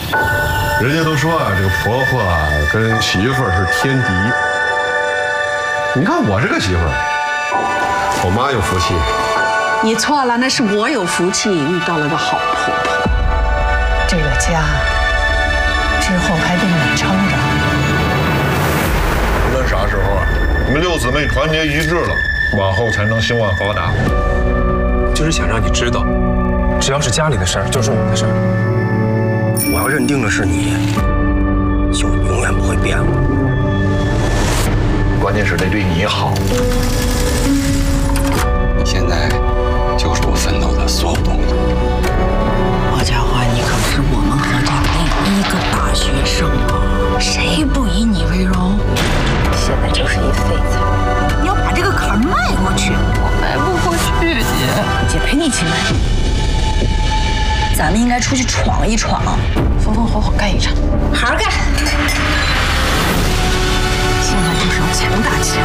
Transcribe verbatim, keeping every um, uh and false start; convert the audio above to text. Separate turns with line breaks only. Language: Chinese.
人家都说啊，这个婆婆啊跟媳妇儿是天敌。你看我这个媳妇儿，我妈有福气。
你错了，那是我有福气，遇到了个好婆婆。
这个家之后还得你撑着。
无论啥时候啊，你们六姊妹团结一致了，往后才能兴旺发达。
就是想让你知道，只要是家里的事儿，就是我的事儿。
我要认定的是你，就永远不会变了。
关键是得对你好。
你现在就是我奋斗的所有动力。
王家华，你可是我们何家第一个大学生啊，谁不以你为荣？
现在就是一废材，
你要把这个坎儿迈过去。
我迈不过去，姐。
姐陪你一起迈。咱们应该出去闯一闯，
风风火火干一场，
好好干。现在就是要强打强